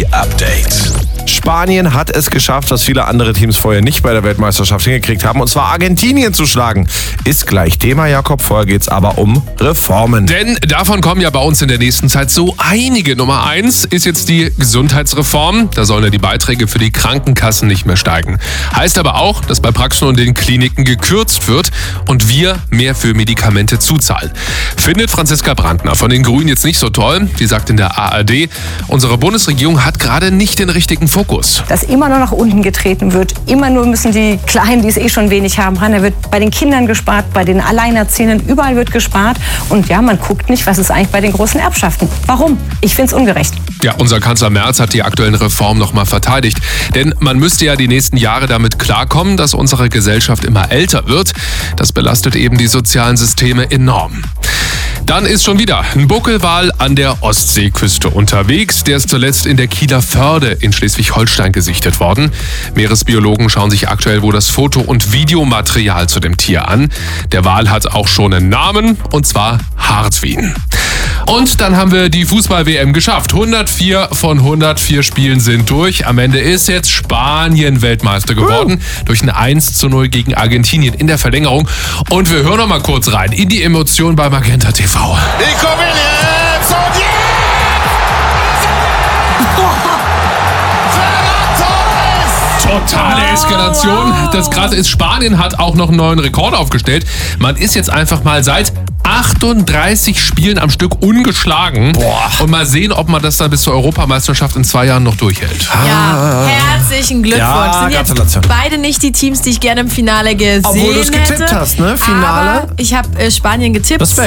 Update. Spanien hat es geschafft, was viele andere Teams vorher nicht bei der Weltmeisterschaft hingekriegt haben, und zwar Argentinien zu schlagen. Ist gleich Thema, Jakob. Vorher geht's aber um Reformen. Denn davon kommen ja bei uns in der nächsten Zeit so einige. Nummer 1 ist jetzt die Gesundheitsreform. Da sollen ja die Beiträge für die Krankenkassen nicht mehr steigen. Heißt aber auch, dass bei Praxen und den Kliniken gekürzt wird und wir mehr für Medikamente zuzahlen. Findet Franziska Brandner von den Grünen jetzt nicht so toll. Die sagt in der ARD, unsere Bundesregierung hat gerade nicht den richtigen Fokus. Dass immer nur nach unten getreten wird. Immer nur müssen die Kleinen, die es eh schon wenig haben, ran. Da wird bei den Kindern gespart, bei den Alleinerziehenden, überall wird gespart. Und ja, man guckt nicht, was ist eigentlich bei den großen Erbschaften. Warum? Ich finde es ungerecht. Ja, unser Kanzler Merz hat die aktuellen Reformen nochmal verteidigt. Denn man müsste ja die nächsten Jahre damit klarkommen, dass unsere Gesellschaft immer älter wird. Das belastet eben die sozialen Systeme enorm. Dann ist schon wieder ein Buckelwal an der Ostseeküste unterwegs. Der ist zuletzt in der Kieler Förde in Schleswig-Holstein gesichtet worden. Meeresbiologen schauen sich aktuell wohl das Foto- und Videomaterial zu dem Tier an. Der Wal hat auch schon einen Namen, und zwar Hartwin. Und dann haben wir die Fußball-WM geschafft. 104 von 104 Spielen sind durch. Am Ende ist jetzt Spanien Weltmeister geworden. Durch ein 1:0 gegen Argentinien in der Verlängerung. Und wir hören noch mal kurz rein in die Emotionen bei Magenta TV. Nico Williams und jetzt! Totale Eskalation. Das Krasse ist, Spanien hat auch noch einen neuen Rekord aufgestellt. Man ist jetzt einfach mal seit 38 Spielen am Stück ungeschlagen. Boah. Und mal sehen, ob man das dann bis zur Europameisterschaft in 2 Jahren noch durchhält. Ja, herzlichen Glückwunsch. Ja, Sind jetzt Gratulation. beide nicht die Teams, die ich gerne im Finale gesehen hätte. Obwohl du es getippt hast, ne? Finale. Aber ich habe Spanien getippt. Respekt.